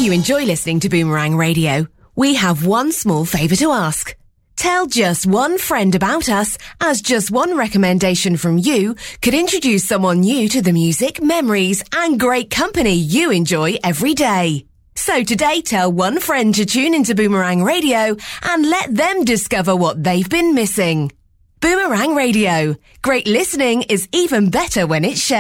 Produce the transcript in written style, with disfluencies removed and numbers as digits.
you enjoy listening to Boomerang Radio, we have one small favour to ask. Tell just one friend about us, as just one recommendation from you could introduce someone new to the music, memories and great company you enjoy every day. So today, tell one friend to tune into Boomerang Radio and let them discover what they've been missing. Boomerang Radio. Great listening is even better when it's shared.